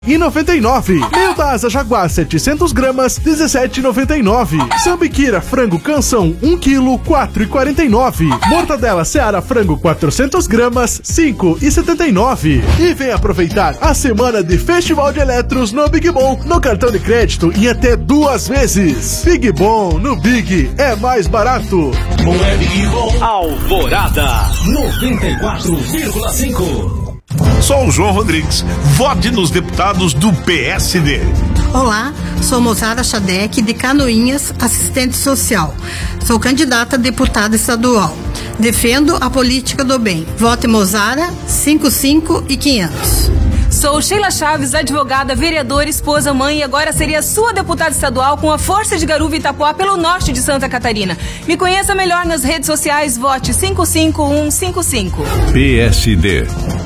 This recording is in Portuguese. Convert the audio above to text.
e 99. Meio da asa Jaguar 700 gramas 17,99. Sambiquira frango canção 1 kg 4,49. Mortadela Seara frango 400 gramas 5,79. E vem aproveitar a semana de Festival de Eletros no Big Bom no cartão de crédito em até 2 vezes. Big Bom no Big é mais barato. Bom é Big Bom. Alvorada 94,5. Sou o João Rodrigues. Vote nos deputados do PSD. Olá, sou Mozara Chadec, de Canoinhas, assistente social. Sou candidata a deputada estadual. Defendo a política do bem. Vote Mozara 55,500. Sou Sheila Chaves, advogada, vereadora, esposa, mãe e agora seria sua deputada estadual com a força de Garuva e Itapuá pelo norte de Santa Catarina. Me conheça melhor nas redes sociais, vote 55155. PSD.